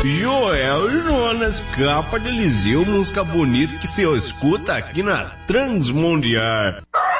Joel Jonas, capa de Eliseu, música bonita que se escuta aqui na Transmundial.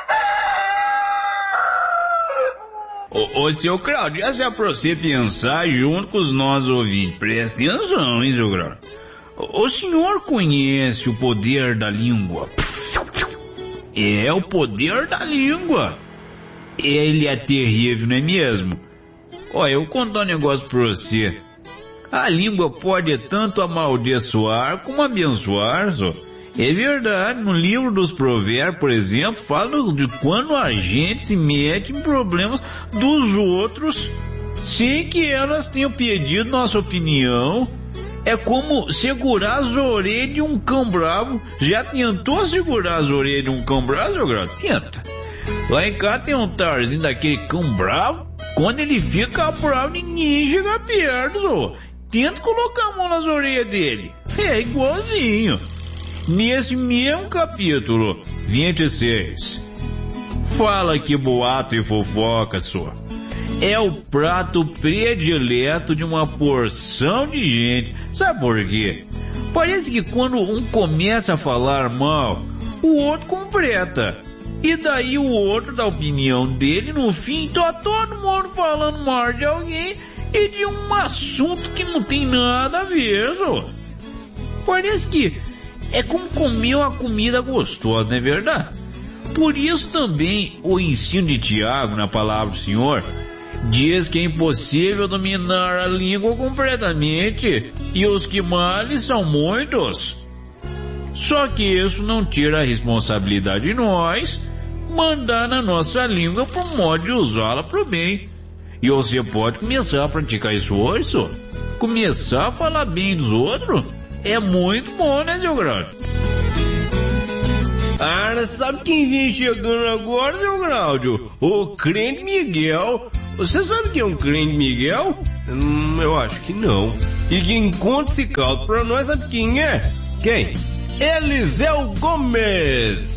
Ô, seu Claudio, essa é pra você pensar junto com os nossos ouvintes. Presta atenção, hein, seu Claudio? O senhor conhece o poder da língua? É o poder da língua. Ele é terrível, não é mesmo? Olha, eu vou contar um negócio pra você. A língua pode tanto amaldiçoar como abençoar, só. É verdade, no livro dos Provérbios, por exemplo, fala de quando a gente se mete em problemas dos outros sem que elas tenham pedido nossa opinião. É como segurar as orelhas de um cão bravo. Já tentou segurar as orelhas de um cão bravo, seu Grau? Tenta. Lá em casa tem um tarzinho daquele cão bravo. Quando ele fica bravo, ninguém chega perto, só. Tenta colocar a mão nas orelhas dele. É igualzinho. Nesse mesmo capítulo 26, fala que boato e fofoca, só. É o prato predileto de uma porção de gente. Sabe por quê? Parece que quando um começa a falar mal, o outro completa. E daí o outro dá a opinião dele, no fim tá todo mundo falando mal de alguém e de um assunto que não tem nada a ver, só. Parece que é como comer uma comida gostosa, não é verdade? Por isso também o ensino de Tiago na palavra do Senhor diz que é impossível dominar a língua completamente e os que males são muitos. Só que isso não tira a responsabilidade de nós mandar na nossa língua por modo de usá-la para o bem. E você pode começar a praticar isso hoje, só. Começar a falar bem dos outros. É muito bom, né, seu Grau? Ah, sabe quem vem chegando agora, seu Cláudio? O crente Miguel. Você sabe quem é um crente Miguel? Eu acho que não. E quem conta esse caldo pra nós sabe quem é? Quem? Eliseu Gomes.